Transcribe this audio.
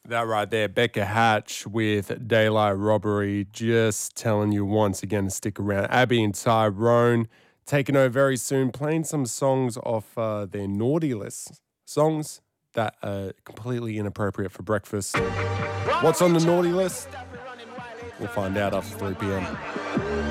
That right there, Becca Hatch with Daylight Robbery, just telling you once again to stick around. Abby and Tyrone taking over very soon, playing some songs off their naughty list. Songs that are completely inappropriate for breakfast. What's on the naughty list? We'll find out after 3 p.m.